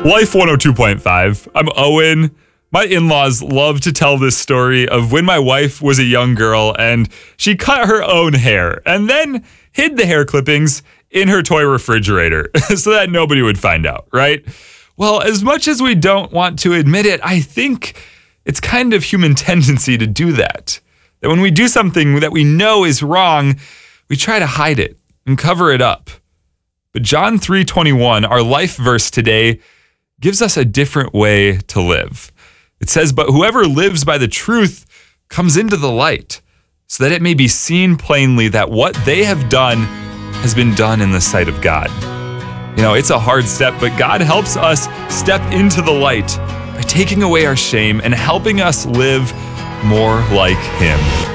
Life 102.5. I'm Owen. My in-laws love to tell this story of when my wife was a young girl and she cut her own hair and then hid the hair clippings in her toy refrigerator so that nobody would find out, right? Well, as much as we don't want to admit it, I think it's kind of human tendency to do that. That when we do something that we know is wrong, we try to hide it and cover it up. But John 3:21, our life verse today, gives us a different way to live. It says, "But whoever lives by the truth comes into the light, so that it may be seen plainly that what they have done has been done in the sight of God." You know, it's a hard step, but God helps us step into the light by taking away our shame and helping us live more like Him.